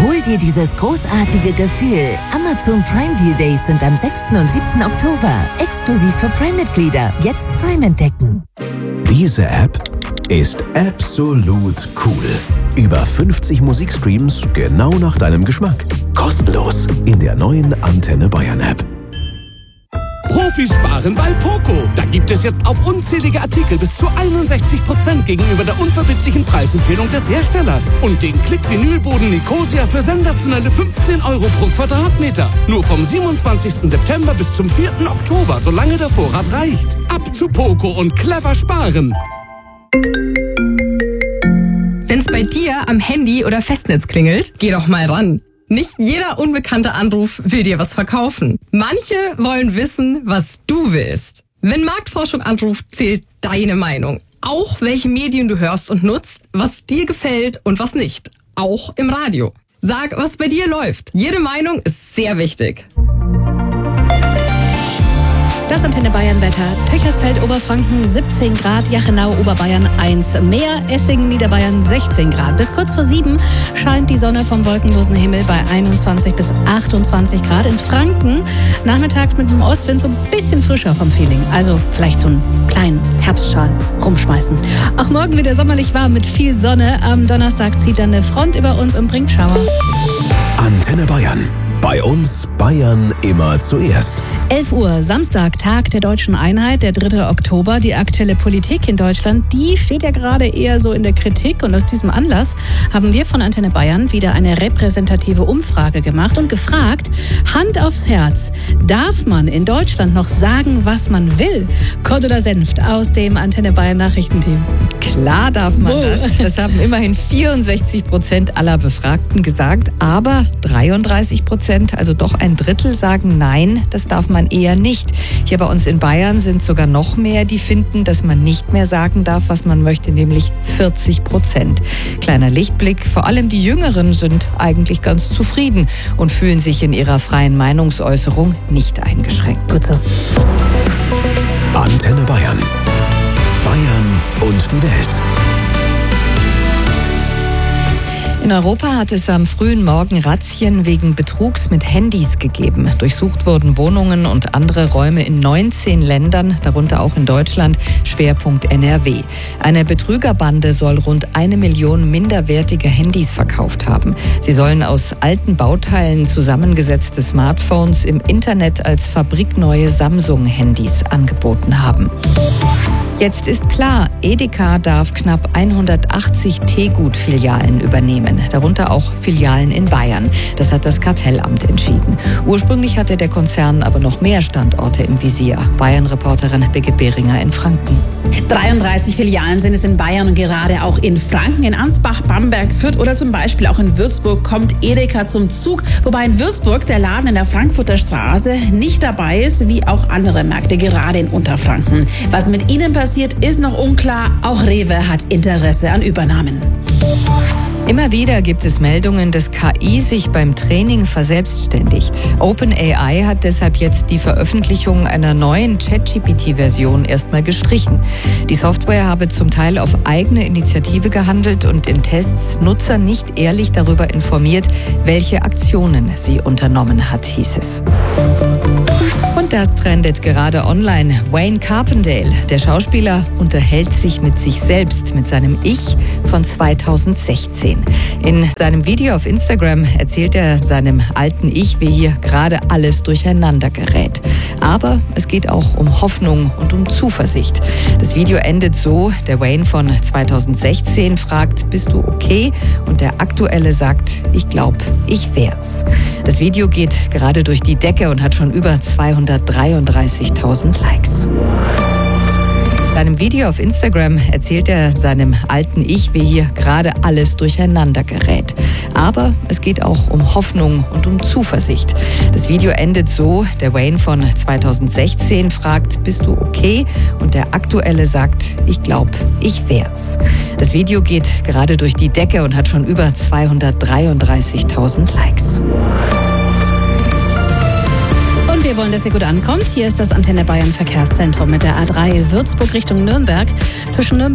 Hol dir dieses großartige Gefühl. Amazon Prime Deal Days sind am 6. und 7. Oktober. Exklusiv für Prime-Mitglieder. Jetzt Prime entdecken. Diese App ist absolut cool. Über 50 Musikstreams genau nach deinem Geschmack. Kostenlos in der neuen Antenne Bayern App. Profis sparen bei Poco. Da gibt es jetzt auf unzählige Artikel bis zu 61% gegenüber der unverbindlichen Preisempfehlung des Herstellers. Und den Klick-Vinylboden Nicosia für sensationelle 15 € pro Quadratmeter. Nur vom 27. September bis zum 4. Oktober, solange der Vorrat reicht. Ab zu Poco und clever sparen. Wenn's bei dir am Handy oder Festnetz klingelt, geh doch mal ran. Nicht jeder unbekannte Anruf will dir was verkaufen. Manche wollen wissen, was du willst. Wenn Marktforschung anruft, zählt deine Meinung. Auch welche Medien du hörst und nutzt, was dir gefällt und was nicht. Auch im Radio. Sag, was bei dir läuft. Jede Meinung ist sehr wichtig. Das Antenne Bayern Wetter. Töchersfeld, Oberfranken 17 Grad, Jachenau, Oberbayern 1 mehr, Essingen, Niederbayern 16 Grad. Bis kurz vor 7 scheint die Sonne vom wolkenlosen Himmel bei 21 bis 28 Grad. In Franken nachmittags mit dem Ostwind so ein bisschen frischer vom Feeling. Also vielleicht so einen kleinen Herbstschal rumschmeißen. Auch morgen wieder sommerlich warm mit viel Sonne. Am Donnerstag zieht dann eine Front über uns und bringt Schauer. Antenne Bayern. Bei uns Bayern immer zuerst. 11 Uhr, Samstag, Tag der Deutschen Einheit, der 3. Oktober. Die aktuelle Politik in Deutschland, die steht ja gerade eher so in der Kritik. Und aus diesem Anlass haben wir von Antenne Bayern wieder eine repräsentative Umfrage gemacht und gefragt, Hand aufs Herz, darf man in Deutschland noch sagen, was man will? Cordula Senft aus dem Antenne Bayern Nachrichtenteam. Klar darf man das. Das haben immerhin 64% aller Befragten gesagt. Aber 33%, also doch ein Drittel, sagen nein, das darf man eher nicht. Hier bei uns in Bayern sind sogar noch mehr, die finden, dass man nicht mehr sagen darf, was man möchte, nämlich 40%. Kleiner Lichtblick, vor allem die Jüngeren sind eigentlich ganz zufrieden und fühlen sich in ihrer freien Meinungsäußerung nicht eingeschränkt. Gut so. Antenne Bayern. Bayern und die Welt. In Europa hat es am frühen Morgen Razzien wegen Betrugs mit Handys gegeben. Durchsucht wurden Wohnungen und andere Räume in 19 Ländern, darunter auch in Deutschland, Schwerpunkt NRW. Eine Betrügerbande soll rund 1 Million minderwertige Handys verkauft haben. Sie sollen aus alten Bauteilen zusammengesetzte Smartphones im Internet als fabrikneue Samsung-Handys angeboten haben. Jetzt ist klar, Edeka darf knapp 180 Teegut-Filialen übernehmen, darunter auch Filialen in Bayern. Das hat das Kartellamt entschieden. Ursprünglich hatte der Konzern aber noch mehr Standorte im Visier. Bayern-Reporterin Birgit Behringer in Franken. 33 Filialen sind es in Bayern und gerade auch in Franken, in Ansbach, Bamberg, Fürth oder zum Beispiel auch in Würzburg kommt Edeka zum Zug. Wobei in Würzburg der Laden in der Frankfurter Straße nicht dabei ist, wie auch andere Märkte, gerade in Unterfranken. Was mit ihnen passiert, ist noch unklar. Auch Rewe hat Interesse an Übernahmen. Immer wieder gibt es Meldungen, dass KI sich beim Training verselbstständigt. OpenAI hat deshalb jetzt die Veröffentlichung einer neuen ChatGPT-Version erstmal gestrichen. Die Software habe zum Teil auf eigene Initiative gehandelt und in Tests Nutzer nicht ehrlich darüber informiert, welche Aktionen sie unternommen hat, hieß es. Und das trendet gerade online. Wayne Carpendale, der Schauspieler, unterhält sich mit sich selbst, mit seinem Ich von 2016. In seinem Video auf Instagram erzählt er seinem alten Ich, wie hier gerade alles durcheinander gerät. Aber es geht auch um Hoffnung und um Zuversicht. Das Video endet so, der Wayne von 2016 fragt, bist du okay? Und der Aktuelle sagt, ich glaube, ich werd's. Das Video geht gerade durch die Decke und hat schon über 233.000 Likes. In einem Video auf Instagram erzählt er seinem alten Ich, wie hier gerade alles durcheinander gerät. Aber es geht auch um Hoffnung und um Zuversicht. Das Video endet so, der Wayne von 2016 fragt, bist du okay? Und der Aktuelle sagt, ich glaube, ich werd's. Das Video geht gerade durch die Decke und hat schon über 233.000 Likes. Wir wollen, dass ihr gut ankommt. Hier ist das Antenne Bayern Verkehrszentrum mit der A3 Würzburg Richtung Nürnberg. Zwischen Nürnberg